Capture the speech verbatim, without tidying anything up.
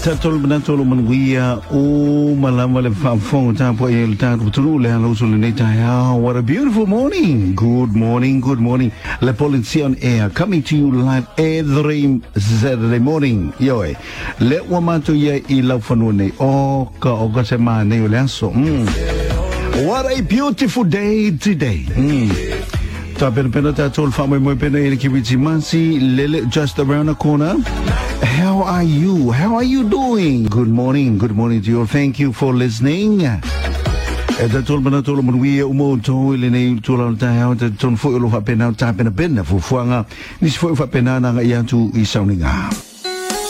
Tatol benatol menguia o malam malam fafong tapo el tat betul le halo sulene taya. What a beautiful morning. Good morning, good morning. La Policia on air coming to you live every Saturday morning. Yo, le wamato ye I love fanune o ka o ka sema ne ulanso. What a beautiful day today. Mm. Tapen pena tatol famoi mo pena ele kibichi mansi lele just around the corner. How are you? How are you doing? Good morning. Good morning to you. Thank you for listening. Eda tol bana tol mon wi umo to ile nei tol ta ha ta ton fo lo fa pena ta pena pena fu fuanga ni fo fa pena na ya tu I sauninga.